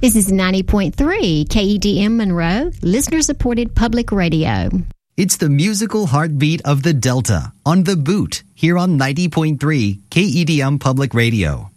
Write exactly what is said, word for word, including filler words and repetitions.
This is ninety point three K E D M Monroe, listener-supported public radio. It's the musical heartbeat of the Delta on The Boot here on ninety point three K E D M Public Radio.